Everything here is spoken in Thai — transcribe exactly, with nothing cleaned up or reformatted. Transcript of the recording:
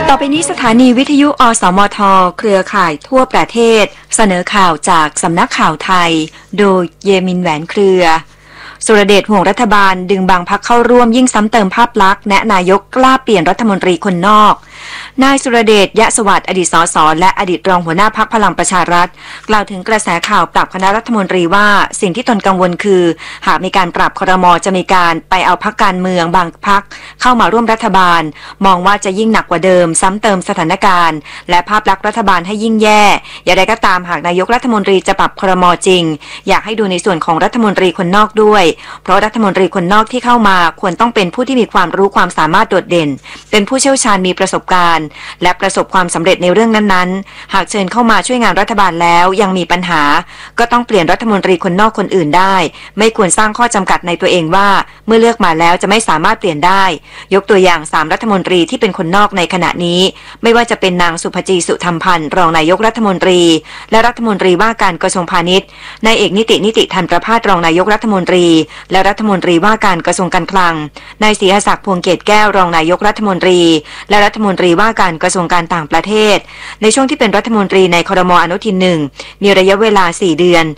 ต่อไปนี้สถานีวิทยุอสมทเครือข่ายทั่วประเทศเสนอข่าวจากสำนักข่าวไทยโดยเยมินแหวนเครือสุรเดชห่วงรัฐบาลดึงบางพรรคเข้าร่วมยิ่งซ้ำเติมภาพลักษณ์แนะนายกกล้าเปลี่ยนรัฐมนตรีคนนอกนายสุรเดชยะสวัสดิ์อดีตสสและอดีตรองหัวหน้าพรรคพลังประชารัฐกล่าวถึงกระแสข่าวปรับคณะรัฐมนตรีว่าสิ่งที่ตนกังวลคือหากมีการปรับครม.จะมีการไปเอาพรรคการเมืองบางพรรคเข้ามาร่วมรัฐบาลมองว่าจะยิ่งหนักกว่าเดิมซ้ำเติมสถานการณ์และภาพลักษณ์รัฐบาลให้ยิ่งแย่อย่างไรก็ตามหากนายกรัฐมนตรีจะปรับครม.จริงอยากให้ดูในส่วนของรัฐมนตรีคนนอกด้วยเพราะรัฐมนตรีคนนอกที่เข้ามาควรต้องเป็นผู้ที่มีความรู้ความสามารถโดดเด่นเป็นผู้เชี่ยวชาญมีประสบการณ์และประสบความสำเร็จในเรื่องนั้นๆหากเชิญเข้ามาช่วยงานรัฐบาลแล้วยังมีปัญหาก็ต้องเปลี่ยนรัฐมนตรีคนนอกคนอื่นได้ไม่ควรสร้างข้อจำกัดในตัวเองว่าเมื่อเลือกมาแล้วจะไม่สามารถเปลี่ยนได้ยกตัวอย่างสามรัฐมนตรีที่เป็นคนนอกในขณะนี้ไม่ว่าจะเป็นนางสุภจีสุธรรมพันธ์รองนายกรัฐมนตรีและรัฐมนตรีว่าการกระทรวงพาณิชย์นายเอกนิตินิติธันประภาสรองนายกรัฐมนตรีและรัฐมนตรีว่าการกระทรวงการคลังนายศรีหศักดิ์พวงเกตแก้วรองนายกรัฐมนตรีและรัฐมนตรีว่าการกระทรวงการต่างประเทศในช่วงที่เป็นรัฐมนตรีในครม.อนุทินหนึ่งมีระยะเวลาสี่เดือน